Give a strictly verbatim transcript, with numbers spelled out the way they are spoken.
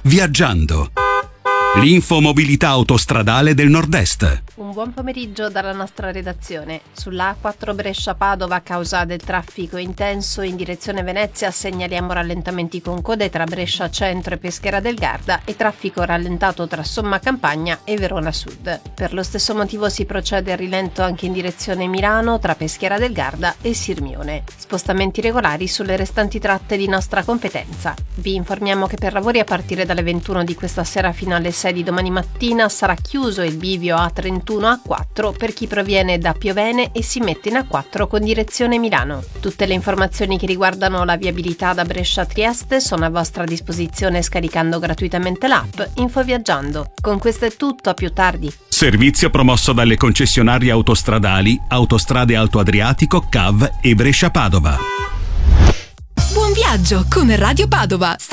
Viaggiando. L'infomobilità autostradale del Nord-Est. Un buon pomeriggio dalla nostra redazione. Sulla A quattro Brescia-Padova, a causa del traffico intenso in direzione Venezia, segnaliamo rallentamenti con code tra Brescia Centro e Peschiera del Garda e traffico rallentato tra Somma Campagna e Verona Sud. Per lo stesso motivo si procede a rilento anche in direzione Milano tra Peschiera del Garda e Sirmione. Spostamenti regolari sulle restanti tratte di nostra competenza. Vi informiamo che per lavori a partire dalle ventuno di questa sera fino alle sei di domani mattina sarà chiuso il bivio A trentuno A quattro per chi proviene da Piovene e si mette in A quattro con direzione Milano. Tutte le informazioni che riguardano la viabilità da Brescia a Trieste sono a vostra disposizione scaricando gratuitamente l'app Infoviaggiando. Con questo è tutto, a più tardi. Servizio promosso dalle concessionarie autostradali Autostrade Alto Adriatico, C A V e Brescia Padova. Buon viaggio con Radio Padova.